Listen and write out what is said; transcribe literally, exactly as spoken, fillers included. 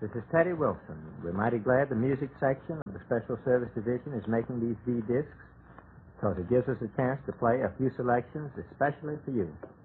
This is Teddy Wilson. We're mighty glad the music section of the Special Service Division is making these V-discs because it gives us a chance to play a few selections especially for you.